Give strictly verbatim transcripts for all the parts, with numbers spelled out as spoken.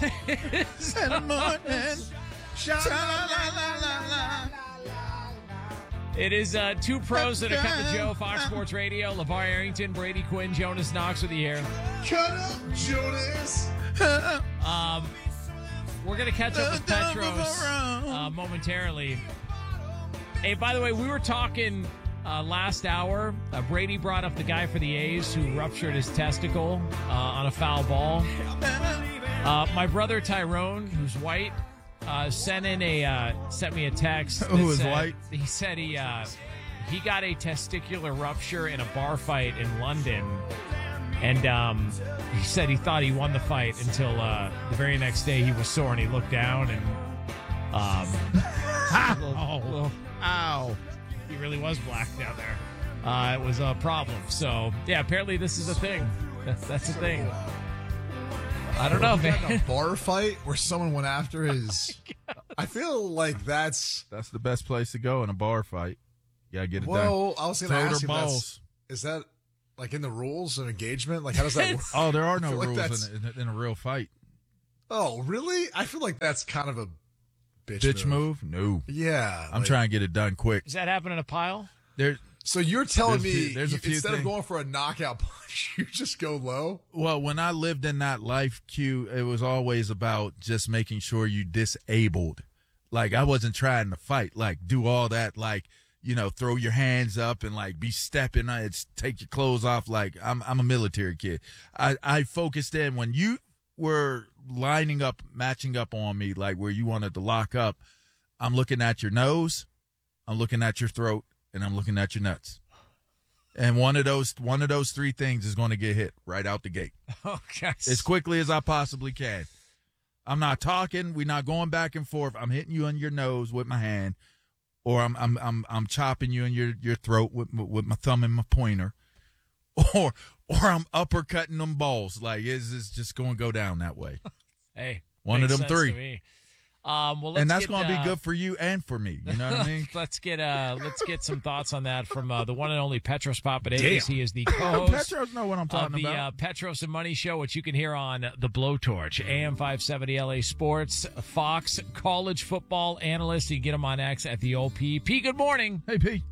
In the morning. Sha-la-la-la-la-la. It is uh, two pros and a cup of Joe, Fox Sports Radio. LeVar Arrington, Brady Quinn, Jonas Knox with you here. Cut up, Jonas. Um, we're going to catch up with Petros uh, momentarily. Hey, by the way, we were talking uh, last hour. Uh, Brady brought up the guy for the A's who ruptured his testicle uh, on a foul ball. Uh, my brother Tyrone, who's white, uh, sent in a uh, sent me a text. Who is said, white? He said he uh, he got a testicular rupture in a bar fight in London, and um, he said he thought he won the fight until uh, the very next day he was sore and he looked down and um, a little, Ow. little, Ow. he really was black down there. Uh, it was a problem. So yeah, apparently this is a thing. That's that's a thing. I don't know, You got in man. a bar fight where someone went after his. I feel like that's. That's the best place to go in a bar fight. You gotta get it done. Well, I was going to Throw their ask you, that's, balls. is that like in the rules of engagement? Like, how does that work? Oh, there are I no feel like rules that's- in, in, in a real fight. Oh, really? I feel like that's kind of a bitch, Bitch move. move? No. Yeah. I'm like- trying to get it done quick. Does that happen in a pile? There. So you're telling There's a few- me there's a you- few instead of things- going for a knockout punch, you just go low? Well, when I lived in that life, Q, it was always about just making sure you disabled. Like, I wasn't trying to fight. Like, do all that, like, you know, throw your hands up and, like, be stepping. uh, It's take your clothes off. Like, I'm I'm a military kid. I, I focused in when you were lining up, matching up on me, like where you wanted to lock up. I'm looking at your nose, I'm looking at your throat, and I'm looking at your nuts. And one of those one of those three things is going to get hit right out the gate Okay. as quickly as I possibly can. I'm not talking. We're not going back and forth. I'm hitting you on your nose with my hand, or I'm I'm I'm I'm chopping you in your, your throat with my, with my thumb and my pointer, or or I'm uppercutting them balls. Like it's, it's just going to go down that way. Hey, One of makes them sense three. to me. Um, well, let's And that's get, going to uh, be good for you and for me. You know what I mean? Let's get uh, let's get some thoughts on that from uh, the one and only Petros Papadakis. Damn. He is the co-host Petros know what I'm of talking the uh, about. Petros and Money Show, which you can hear on the Blowtorch, A M five seventy L A Sports, Fox college football analyst. You can get him on X at the O P. P, good morning. Hey, P.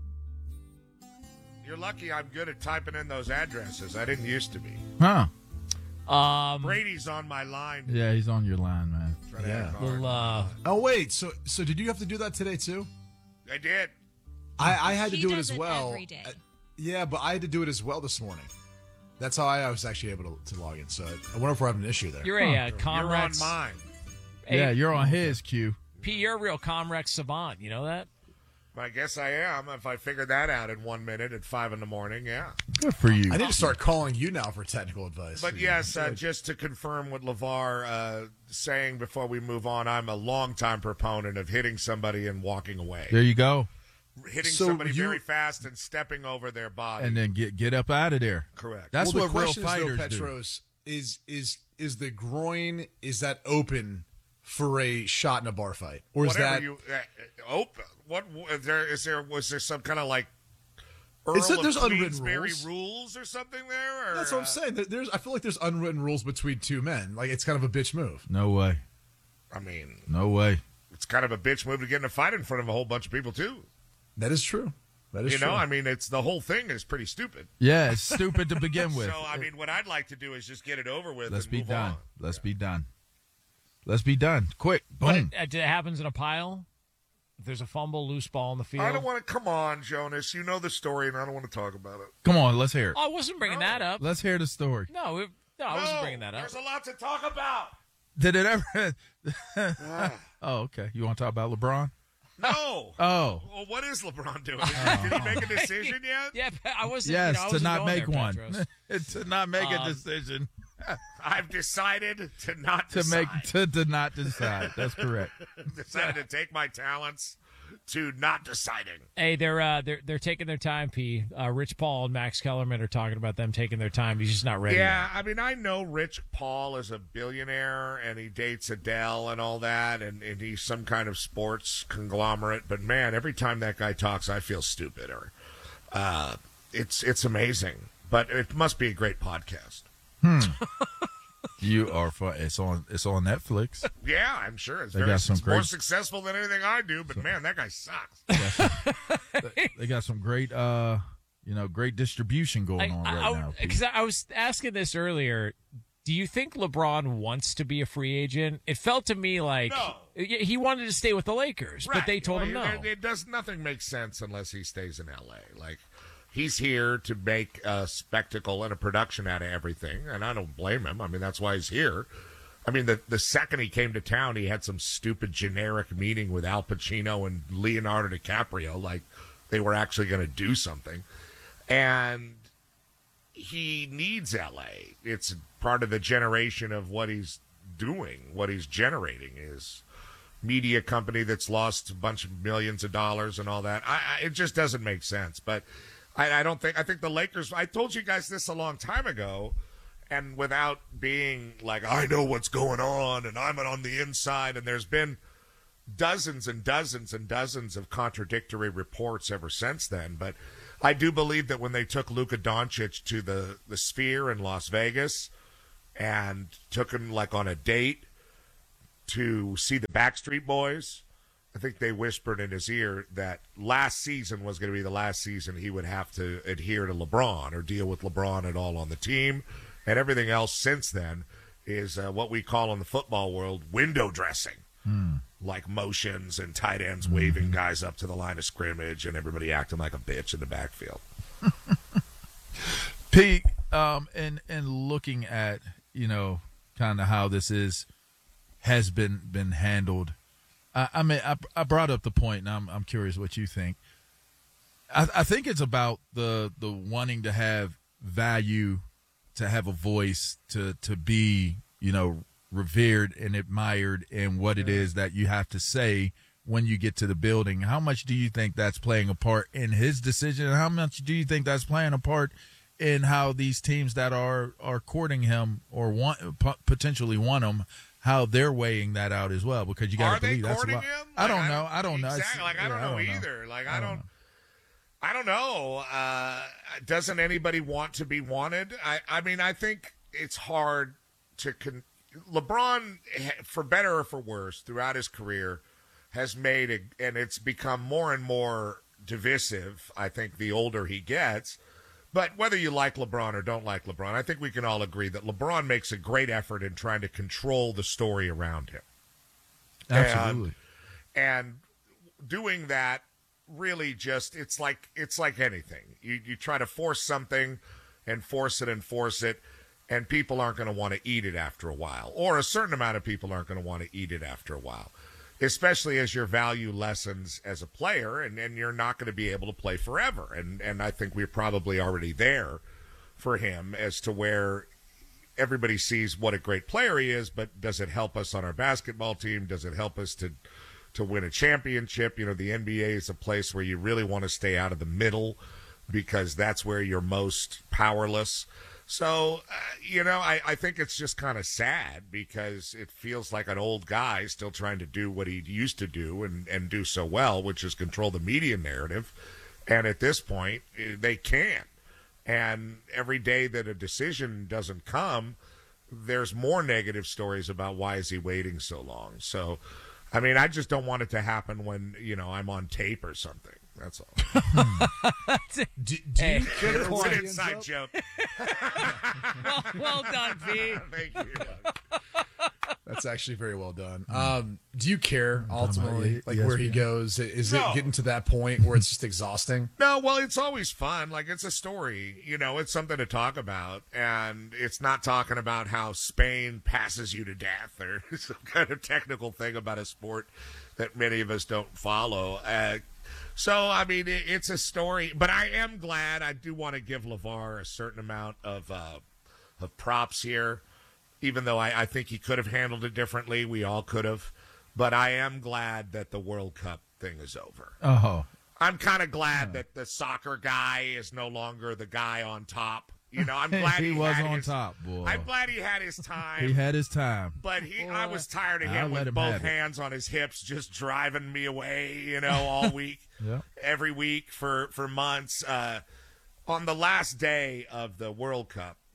You're lucky I'm good at typing in those addresses. I didn't used to be. Huh? Um, Brady's on my line. Yeah, he's on your line, man. Trying to Yeah. act hard. little, uh, Oh, wait. So so did you have to do that today, too? I did. I, I had to He do it does as it well. every day. Uh, Yeah, but I had to do it as well this morning. That's how I was actually able to, to log in. So I wonder if we're having an issue there. you're a uh, You're on Comrex. mine. Hey, Yeah, you're on his, Q. P, you're a real Comrex savant. You know that? I guess I am. If I figured that out in one minute at five in the morning, yeah. Good for you. I need to start calling you now for technical advice. But yes, uh, just to confirm what LeVar uh, saying before we move on, I'm a longtime proponent of hitting somebody and walking away. There you go. Hitting So somebody you- very fast and stepping over their body. And then get get up out of there. Correct. That's well, what the real question fighters is, though, Petros, is is is the groin, is that open for a shot in a bar fight, or is Whatever that you uh, open? What is there? Is there was there some kind of like Earl It's that of there's unwritten Queensberry rules. rules or something there? Or, That's what I'm uh, saying. There- There's, I feel like there's unwritten rules between two men. Like it's kind of a bitch move. No way. I mean, No way. it's kind of a bitch move to get in a fight in front of a whole bunch of people too. That is true. That is You true. know, I mean, it's the whole thing is pretty stupid. Yeah, it's stupid to begin with. So, I mean, what I'd like to do is just get it over with Let's and be move done. on. Let's be done. Let's be done. Quick. But Boom. it, it happens in a pile. If there's a fumble, loose ball in the field. I don't want to come on, Jonas. You know the story, and I don't want to talk about it. Come on, let's hear it. Oh, I wasn't bringing that up. Let's hear the story. No, it, no, I wasn't No, bringing that up. There's a lot to talk about. Did it ever? Oh, okay. You want to talk about LeBron? No. Oh, Well, what is LeBron doing? Did he make a decision yet? Yeah, I wasn't. yes. you know, I to wasn't not going make there, one. Petros. to not make a Um, decision. I've decided to not To decide. make to, to not decide. That's correct. decided to take my talents to not deciding. Hey, they're uh, they're they're taking their time. P. Uh, Rich Paul and Max Kellerman are talking about them taking their time. He's just not ready. Yeah, I mean, I know Rich Paul is a billionaire and he dates Adele and all that, and, and he's some kind of sports conglomerate. But man, every time that guy talks, I feel stupid. Or uh, it's it's amazing, but it must be a great podcast. You are fun. It's on. It's on Netflix. Yeah, I'm sure it's They very got some it's more great- successful than anything I do. But man, that guy sucks. They got some great, uh, you know, great distribution going I, on I, right I, now. Pete. Because I was asking this earlier. Do you think LeBron wants to be a free agent? It felt to me like No. he wanted to stay with the Lakers, but they told him no. It, it does nothing makes sense unless he stays in L A. Like he's here to make a spectacle and a production out of everything, and I don't blame him. I mean, that's why he's here. I mean, the the second he came to town, he had some stupid generic meeting with Al Pacino and Leonardo DiCaprio, like they were actually going to do something, and he needs L A. It's part of the generation of what he's doing, what he's generating is media company that's lost a bunch of millions of dollars and all that. I, I, it just doesn't make sense. But I, I don't think, I think the Lakers, I told you guys this a long time ago, and without being like, I know what's going on and I'm on the inside, and there's been dozens and dozens and dozens of contradictory reports ever since then. But I do believe that when they took Luka Doncic to the, the Sphere in Las Vegas and took him like on a date to see the Backstreet Boys, I think they whispered in his ear that last season was going to be the last season he would have to adhere to LeBron or deal with LeBron at all on the team. And everything else since then is uh, what we call in the football world window dressing. Hmm. Like motions and tight ends waving guys up to the line of scrimmage and everybody acting like a bitch in the backfield. Pete, um, and and looking at, you know, kind of how this is has been been handled. I, I mean, I, I brought up the point, and I'm I'm curious what you think. I, I think it's about the the wanting to have value, to have a voice, to to be, you know, revered and admired in what it is that you have to say when you get to the building. How much do you think that's playing a part in his decision, and how much do you think that's playing a part in how these teams that are are courting him or want p- potentially want him, how they're weighing that out as well? Because you got to believe that's a courting lot. him? I Like, don't know. I don't know. Exactly. It's- Like I yeah, don't know I don't either. Like I I don't don't. know. I don't know. Uh, doesn't anybody want to be wanted? I. I mean, I think it's hard to. Con- LeBron, for better or for worse, throughout his career, has made a, and it's become more and more divisive. I think the older he gets. But whether you like LeBron or don't like LeBron, I think we can all agree that LeBron makes a great effort in trying to control the story around him. Absolutely. And, and doing that really just, it's like it's like anything. You you try to force something and force it and force it, and people aren't going to want to eat it after a while. Or a certain amount of people aren't going to want to eat it after a while. Especially as your value lessens as a player, and, and you're not going to be able to play forever. And and I think we're probably already there for him as to where everybody sees what a great player he is, but does it help us on our basketball team? Does it help us to to win a championship? You know, the N B A is a place where you really want to stay out of the middle because that's where you're most powerless. So, uh, you know, I, I think it's just kind of sad because it feels like an old guy still trying to do what he used to do and, and do so well, which is control the media narrative. And at this point, eh, they can't. And every day that a decision doesn't come, there's more negative stories about why is he waiting so long. So, I mean, I just don't want it to happen when, you know, I'm on tape or something. That's all. Do, do Hey, you care good It's point. an what inside up? joke. well, well done, V. Thank you. That's actually very well done. Um, do you care ultimately, it. like Yes, where we he do. goes? Is No. it getting to that point where it's just exhausting? No, well, it's always fun. Like, it's a story. You know, it's something to talk about. And it's not talking about how Spain passes you to death or some kind of technical thing about a sport that many of us don't follow. Uh, so, I mean, it, it's a story. But I am glad. I do want to give LeVar a certain amount of, uh, of props here, even though I, I think he could have handled it differently. We all could have. But I am glad that the World Cup thing is over. Oh, I'm kind of glad that the soccer guy is no longer the guy on top. You know, I'm glad he he, was had on his, top, boy. I'm glad he had his time. He had his time. but he, I was tired of I'll him let with him both have it. hands on his hips, just driving me away. You know, all week, Yep. every week for for months. Uh, on the last day of the World Cup,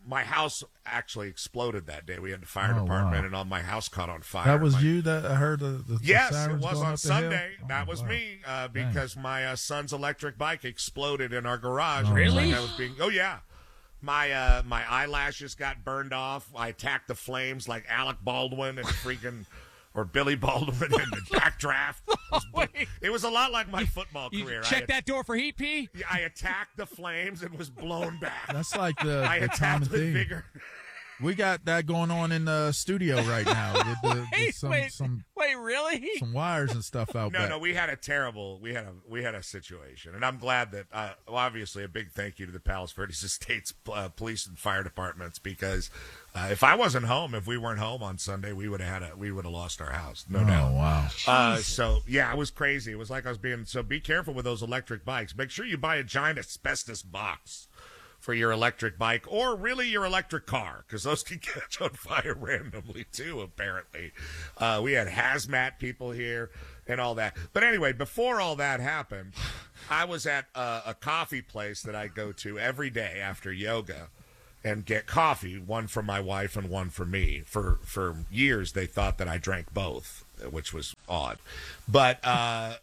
my house actually exploded that day. We had the fire Oh, department, wow. and all my house caught on fire. That was My- you that I heard the, the, the Yes, it sirens was going on up the hill? Sunday. Oh, that was wow. me uh, because my uh, son's electric bike exploded in our garage. Oh, It was Really? like I was being, oh, yeah. My uh, my eyelashes got burned off. I attacked the flames like Alec Baldwin and freaking, or Billy Baldwin in the backdraft. It was, Wait. it was a lot like my football You career. check I, that door for heat pee? I attacked the flames and was blown back. That's like the, I the common attacked with thing. vigor. We got that going on in the studio right now with, the, with Wait, some, wait, some wait, really? some wires and stuff out No, back. no, we had a terrible, we had a, we had a situation, and I'm glad that, uh, well, obviously, a big thank you to the Palos Verdes Estates uh, police and fire departments because uh, if I wasn't home, if we weren't home on Sunday, we would have had a, we would have lost our house, no Oh, doubt. wow. Uh, so yeah, it was crazy. It was like I was being. So be careful with those electric bikes. Make sure you buy a giant asbestos box for your electric bike or really your electric car because those can catch on fire randomly too, apparently. Uh, we had hazmat people here and all that. But anyway, before all that happened, I was at a, a coffee place that I go to every day after yoga and get coffee, one for my wife and one for me. For, for years, they thought that I drank both, which was odd. But uh,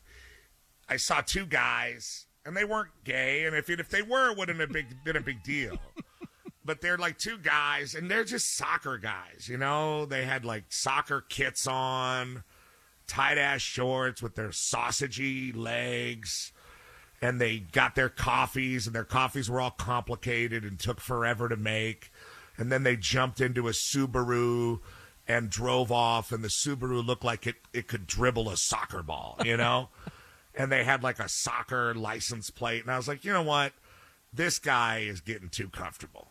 I saw two guys. And they weren't gay, and if if they were, it wouldn't have been, been a big deal. But they're like two guys, and they're just soccer guys, you know? They had like soccer kits on, tight-ass shorts with their sausagey legs, and they got their coffees, and their coffees were all complicated and took forever to make. And then they jumped into a Subaru and drove off, and the Subaru looked like it, it could dribble a soccer ball, you know? And they had like a soccer license plate. And I was like, you know what? This guy is getting too comfortable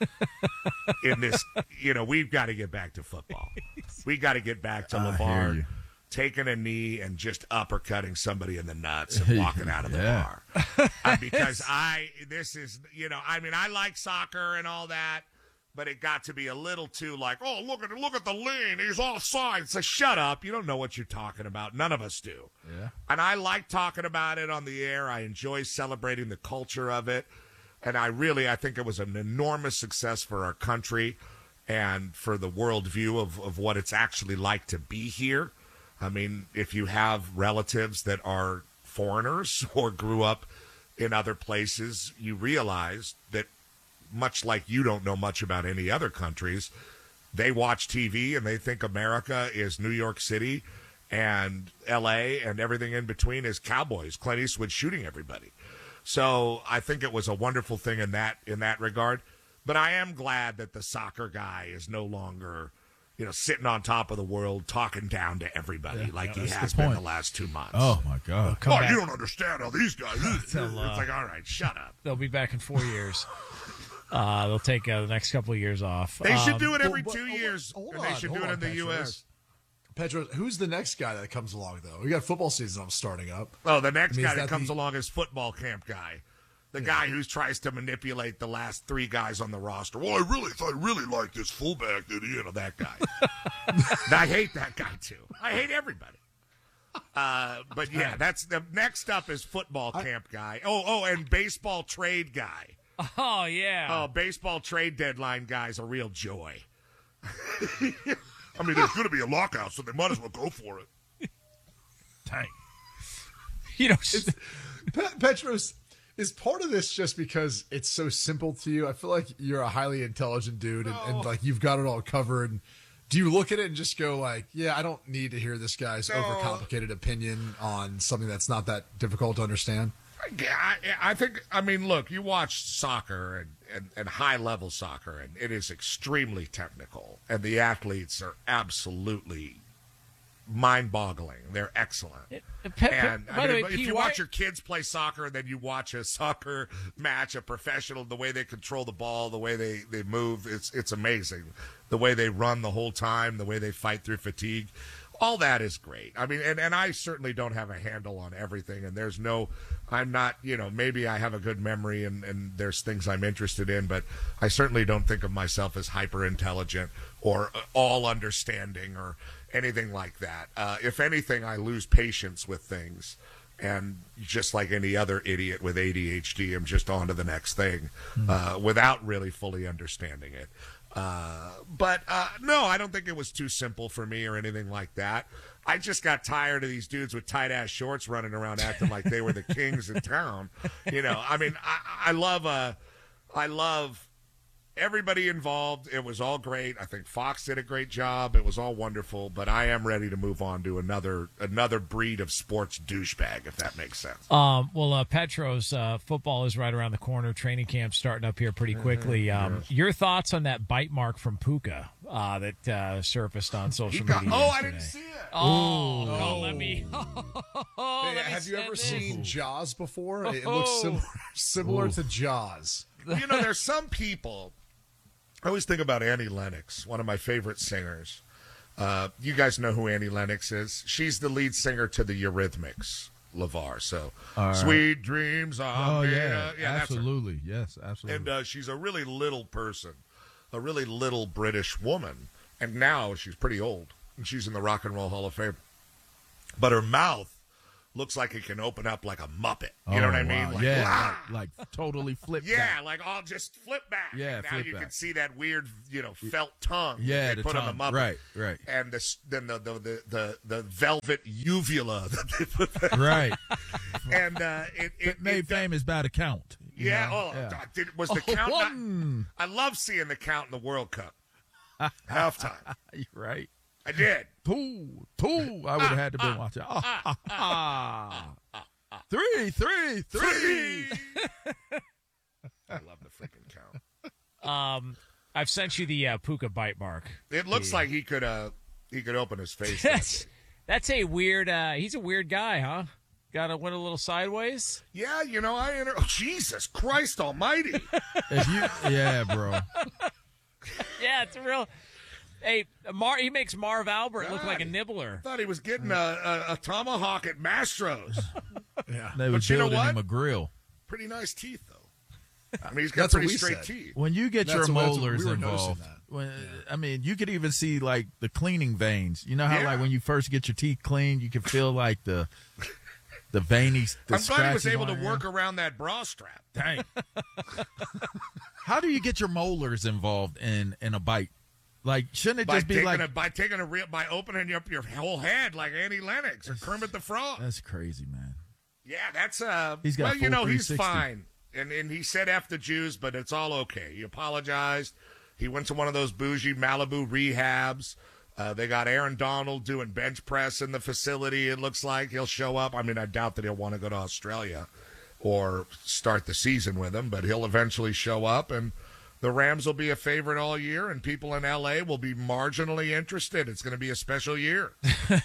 in this. You know, we've got to get back to football. We got to get back to I hear LeVar you. taking a knee and just uppercutting somebody in the nuts and walking out of the Yeah. bar. Uh, because I, this is, you know, I mean, I like soccer and all that. But it got to be a little too like, oh, look at look at the lean. He's offside. So shut up. You don't know what you're talking about. None of us do. Yeah. And I like talking about it on the air. I enjoy celebrating the culture of it. And I really, I think it was an enormous success for our country and for the worldview of, of what it's actually like to be here. I mean, if you have relatives that are foreigners or grew up in other places, you realize that much like you don't know much about any other countries, they watch T V and they think America is New York City and L A and everything in between is cowboys, Clint Eastwood shooting everybody. So I think it was a wonderful thing in that in that regard. But I am glad that the soccer guy is no longer, you know, sitting on top of the world talking down to everybody like he that's has the been point. the last two months. Oh, my God. Come oh back. you don't understand how these guys. It's Till, uh, like, all right, shut up. They'll be back in four years. Uh, they'll take uh, the next couple of years off. They should Um, do it every Well, two but- years, hold and they on, should hold do it on, in the Petros. U S Pedro, who's the next guy that comes along though? We got football season starting up. Oh, the next I mean, guy is that that comes the- along is football camp guy. The guy who tries to manipulate the last three guys on the roster. Well, I really, I really like this fullback that you know that guy. I hate that guy too. I hate everybody. Uh, but yeah, that's the next up is football camp guy. Oh, oh, and baseball trade guy. Oh, yeah. Oh, baseball trade deadline guy's a real joy. I mean, there's going to be a lockout, so they might as well go for it. Dang. You know, Pe- Petros, is part of this just because it's so simple to you? I feel like you're a highly intelligent dude and, and like you've got it all covered. Do you look at it and just go like, yeah, I don't need to hear this guy's No. overcomplicated opinion on something that's not that difficult to understand? Yeah, I, I think, I mean, look, you watch soccer and, and, and high-level soccer, and it is extremely technical, and the athletes are absolutely mind-boggling. They're excellent. Pe- pe- And by I the mean, way, if P, you why- watch your kids play soccer and then you watch a soccer match, a professional, the way they control the ball, the way they, they move, it's it's amazing. The way they run the whole time, the way they fight through fatigue, all that is great. I mean, and, and I certainly don't have a handle on everything, and there's no, I'm not, you know, maybe I have a good memory and, and there's things I'm interested in, but I certainly don't think of myself as hyper-intelligent or uh, all-understanding or anything like that. Uh, if anything, I lose patience with things And just like any other idiot with A D H D, I'm just on to the next thing uh, without really fully understanding it. Uh, but uh, no, I don't think it was too simple for me or anything like that. I just got tired of these dudes with tight ass shorts running around acting like they were the kings in town. You know, I mean, I, I love, uh, I love everybody involved. It was all great. I think Fox did a great job. It was all wonderful. But I am ready to move on to another another breed of sports douchebag, if that makes sense. Um, well, uh, Petros, uh, football is right around the corner. Training camp starting up here pretty quickly. Um, yes. Your thoughts on that bite mark from Puka uh, that uh, surfaced on social got, media? Oh, yesterday. I didn't see it. Oh, oh, let me. Oh, hey, let have me you ever this. seen Jaws before? It looks similar, similar to Jaws. You know, there's some people. I always think about Annie Lennox, one of my favorite singers. Uh, you guys know who Annie Lennox is. She's the lead singer to the Eurythmics, LeVar. So, right. Sweet Dreams are Oh, made yeah. of- yeah, absolutely. Yes, absolutely. And uh, she's a really little person, a really little British woman. And now she's pretty old, and she's in the Rock and Roll Hall of Fame. But her mouth looks like it can open up like a Muppet. You oh, know what I mean? wow. Like, yeah, "Wah!" like, like totally flip Yeah, back. like I'll just flip back. Yeah, and now flip you back. can see that weird, you know, felt tongue. Yeah, that they the put tongue. on the Muppet. Right, right. And this, then the the, the the the velvet uvula that they put there. Right. And uh, it, it, Made it famous by the count. you Yeah. know? Oh, Yeah. Did, was the Oh, count? Not, one. I love seeing the count in the World Cup halftime. Right. I did. Two, two. I would have had to been watching. Ah, ah, ah. Three, three, three. I love the freaking count. Um, I've sent you the uh, Puka bite mark. It looks The- like he could uh he could open his face. that That's day. that's a weird. Uh, he's a weird guy, huh? Got to went a little sideways. Yeah, you know I. Inter- oh, Jesus Christ Almighty! If you, yeah, bro. Yeah, it's a real. Hey, Mar. He makes Marv Albert look God. like a nibbler. I thought he was getting a, a, a tomahawk at Mastro's. Yeah. They were But you know building what? him a grill. Pretty nice teeth, though. I mean, he's got That's what pretty we straight said. teeth. When you get That's your what- that's what- molars we were noticing involved, that. when, I mean, you could even see like the cleaning veins. You know how Yeah. like when you first get your teeth cleaned, you can feel like the the veiny. The I'm glad he was scratches able to on your work hand. around that bra strap. Dang. How do you get your molars involved in in a bite? Like, shouldn't it By just be taking like? a, by taking a real by opening up your whole head like Annie Lennox or Kermit the Frog. That's crazy, man. Yeah, that's uh. He's got well, you full know, he's three sixty. fine, and and he said F the Jews, but it's all okay. He apologized. He went to one of those bougie Malibu rehabs. Uh, they got Aaron Donald doing bench press in the facility. It looks like he'll show up. I mean, I doubt that he'll want to go to Australia or start the season with him, but he'll eventually show up, and the Rams will be a favorite all year, and people in L A will be marginally interested. It's going to be a special year.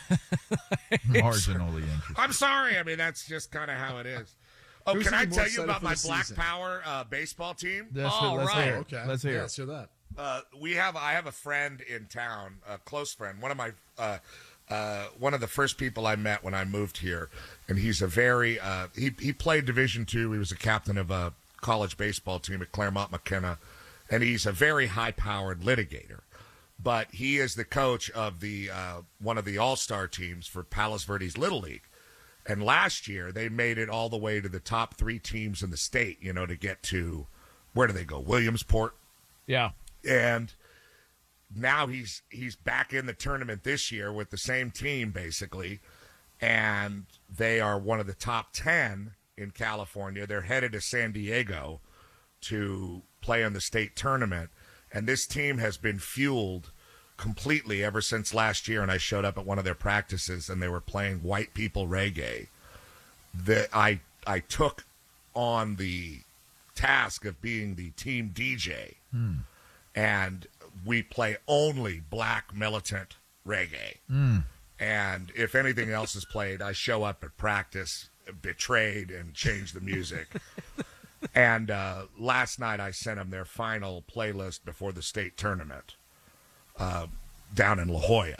Marginally interesting. I'm sorry. I mean, that's just kind of how it is. Oh, Who's can I gonna be tell more you excited about for my the Black season? Power uh, baseball team? That's Oh, it. Let's right. hear it. Okay. Let's hear yeah, it. let's hear that. Uh, we have. I have a friend in town, a close friend, one of my, uh, uh, one of the first people I met when I moved here, and he's a very. Uh, he he played Division Two. He was a captain of a college baseball team at Claremont McKenna, and he's a very high-powered litigator. But he is the coach of the uh, one of the all-star teams for Palos Verdes Little League. And last year, they made it all the way to the top three teams in the state, you know, to get to, where do they go? Williamsport. Yeah. And now he's he's back in the tournament this year with the same team, basically. And they are one of the top ten in California. They're headed to San Diego to play in the state tournament. And this team has been fueled completely ever since last year, and I showed up at one of their practices and they were playing white people reggae. That I I took on the task of being the team D J, Hmm. and we play only black militant reggae. Mm. And if anything else is played, I show up at practice betrayed and change the music. And uh, last night I sent them their final playlist before the state tournament uh, down in La Jolla.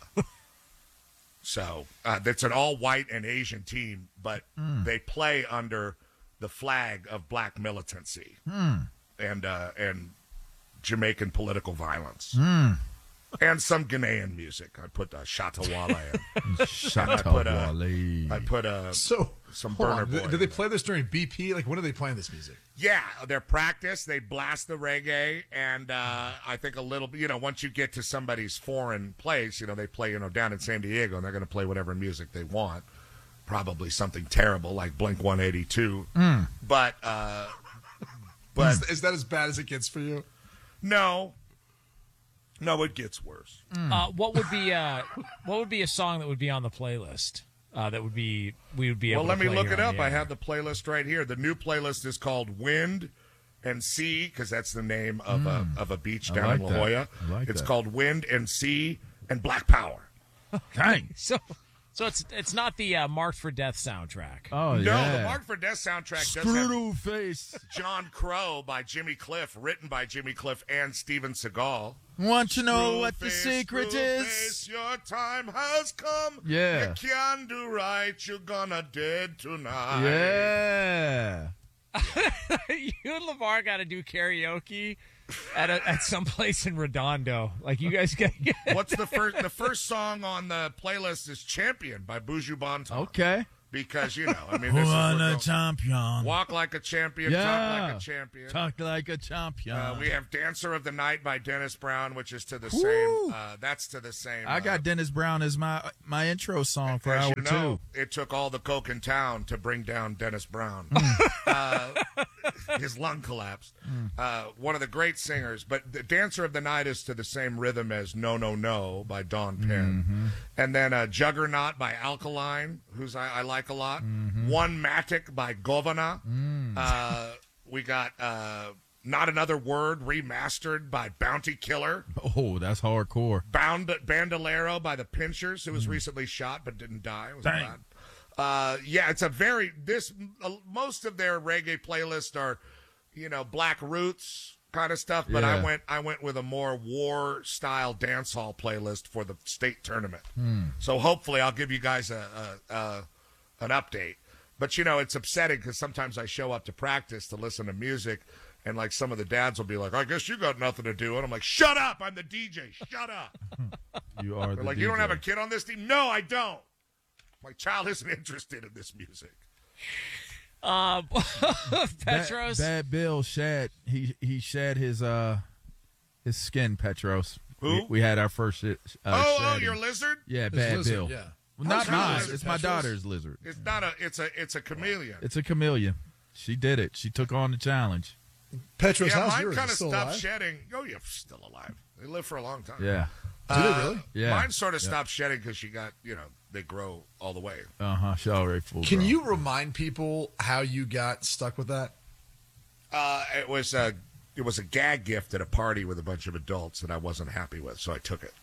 So uh, it's an all-white and Asian team, but Mm. they play under the flag of black militancy Mm. and uh, and Jamaican political violence. Mm. and some Ghanaian music. I put uh, Shatawala in. Shatawale. I put a So some hold Burner on. Boy. Did, did they play this during B P? Like, when are they playing this music? Yeah, they're practice. They blast the reggae, and uh, I think a little bit. You know, once you get to somebody's foreign place, you know, they play. You know, down in San Diego, and they're going to play whatever music they want. Probably something terrible like Blink one eighty-two. Mm. But uh, but Is, is that as bad as it gets for you? no, no, it gets worse. Uh, what would be uh, what would be a song that would be on the playlist? Uh, that would be we would be able Well, let to me play look here it on up. the I air. have the playlist right here. The new playlist is called Wind and Sea because that's the name of a of a beach I down like in La that. Jolla. I like it's that. called Wind and Sea and Black Power. Dang. So, so it's it's not the uh, Marked for Death soundtrack. Oh, no, yeah. the Mark for Death soundtrack does have Screw face. John Crow by Jimmy Cliff, written by Jimmy Cliff and Steven Seagal. Want you know what the Screwface, secret Screwface, is? your time has come. Yeah. You can do right. You're gonna dead tonight. Yeah. You and LeVar got to do karaoke at a, at some place in Redondo. Like you guys got. What's the first? The first song on the playlist is "Champion" by Buju Banton. Okay. Because you know, I mean, this is Wanna we're going- champion. walk like a champion, Yeah. talk like a champion. Talk like a champion. Uh, we have "Dancer of the Night" by Dennis Brown, which is to the Woo. same. Uh, that's to the same. I uh, got Dennis Brown as my my intro song for As hour you know, two. it took all the coke in town to bring down Dennis Brown. Hmm. uh, his lung collapsed. Uh, one of the great singers, but the Dancer of the Night is to the same rhythm as "No No No" by Don Penn, Mm-hmm. and then uh, "Juggernaut" by Alkaline, who's I, I like a lot. Mm-hmm. "One Matic" by Govana. Mm. Uh, we got uh, "Not Another Word" remastered by Bounty Killer. Oh, that's hardcore. Bound Bandolero by the Pinchers, who was recently shot but didn't die. It was Dang. bad. Uh, yeah, it's a very this. Uh, most of their reggae playlists are, you know, Black Roots kind of stuff. But I Yeah. went I went with a more war style dance hall playlist for the state tournament. So hopefully I'll give you guys a, a, a an update. But you know, it's upsetting because sometimes I show up to practice to listen to music. And like some of the dads will be like, I guess you got nothing to do. And I'm like, shut up. I'm the D J. Shut up. You are They're the like, D J. you don't have a kid on this team? No, I don't. My child isn't interested in this music. Uh, Bad, Petros. Bad Bill shed he he shed his uh his skin. Petros. Who? We, we had our first uh, oh, oh, shedding. your lizard? Yeah, His Bad lizard, Bill. yeah. Well, not How's your mine. lizard, It's my Petros? daughter's lizard. It's not a. It's a. It's a chameleon. It's a chameleon. She did it. She took on the challenge. Petros, yeah, how's mine yours? kind Is of it still stopped alive? shedding. Oh, yeah, still alive. They live for a long time. Yeah. Do they really? Yeah. Mine sort of Yeah. stopped shedding because she got. You know, they grow all the way. Uh huh. She already full. Can grown. you remind people how you got stuck with that? Uh, it was a. It was a gag gift at a party with a bunch of adults that I wasn't happy with, so I took it.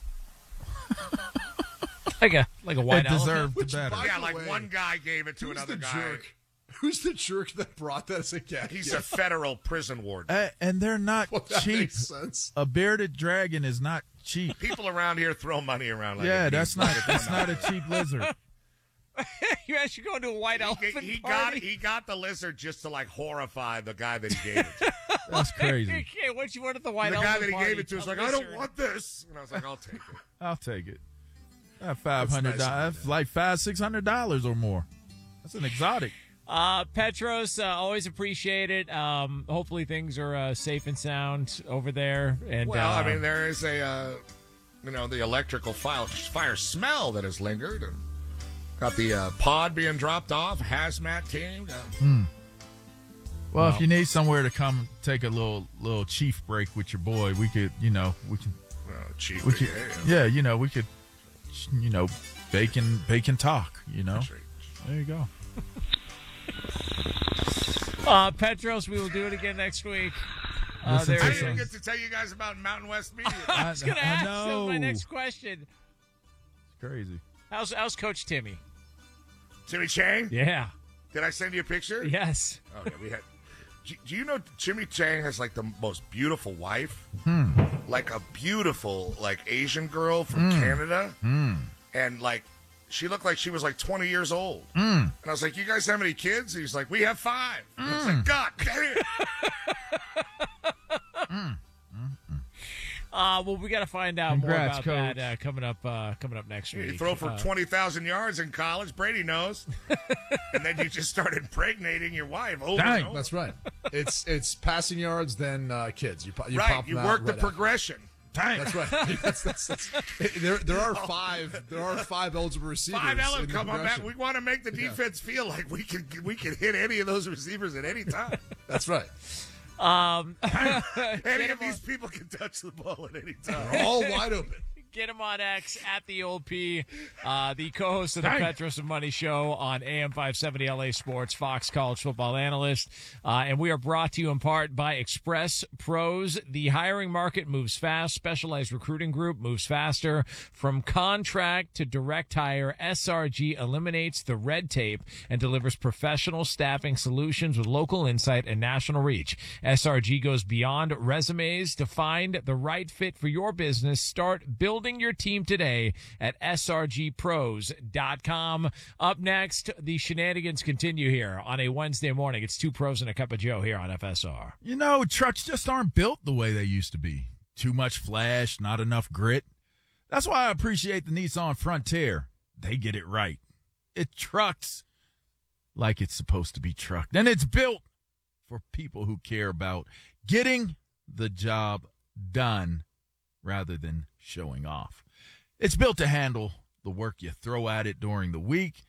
like a like a white It elephant. deserved Which, better. by yeah, the like way, one guy gave it to Who's another the guy. jerk? Who's the jerk that brought that as a gag? He's gift? a federal prison warden. Uh, and they're not Well, that cheap. makes sense. A bearded dragon is not cheap. People around here throw money around. Like yeah, a that's beast. not that's not a cheap lizard. You actually go to a white He, elephant he got party? he got the lizard just to like horrify the guy that he gave it to. That's crazy. Okay, what you wanted the white the guy elephant that he party? gave it to was A like, I don't lizard. want this, and I was like, I'll take it. I'll take it. Uh, Five hundred nice of dollars, you, that's like five six hundred dollars or more. That's an exotic. Uh, Petros, uh, always appreciate it. Um, hopefully things are uh, safe and sound over there. And Well, uh, I mean, there is a, uh, you know, the electrical fire, fire smell that has lingered, and got the uh, pod being dropped off, hazmat team. Uh, Well, if you need somewhere to come take a little little chief break with your boy, we could, you know, we can, uh, chief, we could, yeah, yeah, you know, we could, you know, bake and bake and talk. You know, that's right. there you go. uh, Petros, we will do it again next week. Uh, Listen there to I it didn't even some- get to tell you guys about Mountain West Media. I was going to ask know. you my next question. It's crazy. How's how's Coach Timmy? Timmy Chang? Yeah. Did I send you a picture? Yes. Oh, yeah, we had. Do, do you know Jimmy Chang has like the most beautiful wife? Hmm. Like a beautiful, like Asian girl from Canada, and like she looked like she was like twenty years old. And I was like, "You guys have any kids?" And he's like, "We have five." And I was like, "God damn!" Uh, well, we got to find out Congrats, more about Coach. that uh, coming up. Uh, coming up next week. You throw for Uh, twenty thousand yards in college. Brady knows, and then you just start impregnating your wife over Dang. and over. That's right. It's it's passing yards, then uh, kids. You, po- you right. pop You them work out the right after. progression. Dang. That's right. That's, that's, that's, there, there are five. There are five eligible receivers. Five Ellen, in the come on back. progression. We want to make the defense feel like we can we can hit any of those receivers at any time. That's right. Um, Any of these people can touch the ball at any time. They're all wide open. Get him on X at the old P, uh, the co-host of the Dang. Petros and Money Show on A M five seventy L A Sports, Fox College Football Analyst. Uh, and we are brought to you in part by Express Pros. The hiring market moves fast. Specialized recruiting group moves faster. From contract to direct hire, S R G eliminates the red tape and delivers professional staffing solutions with local insight and national reach. S R G goes beyond resumes to find the right fit for your business. Start building your team today at S R G pros dot com. Up next, the shenanigans continue here on a Wednesday morning. It's two pros and a cup of Joe here on F S R. You know, trucks just aren't built the way they used to be. Too much flash, not enough grit. That's why I appreciate the Nissan Frontier. They get it right. It trucks like it's supposed to be trucked. And it's built for people who care about getting the job done rather than showing off. It's built to handle the work you throw at it during the week